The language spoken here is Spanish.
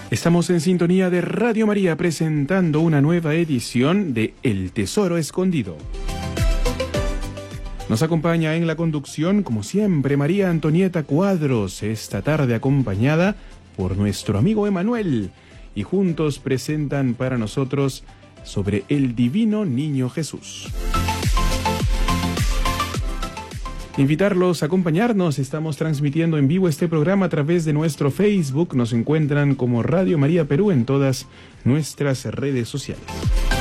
Estamos en sintonía de Radio María presentando una nueva edición de El Tesoro Escondido. Nos acompaña en la conducción, como siempre, María Antonieta Cuadros, esta tarde acompañada por nuestro amigo Emanuel, y juntos presentan para nosotros sobre el Divino Niño Jesús. Invitarlos a acompañarnos, estamos transmitiendo en vivo este programa a través de nuestro Facebook, nos encuentran como Radio María Perú en todas nuestras redes sociales.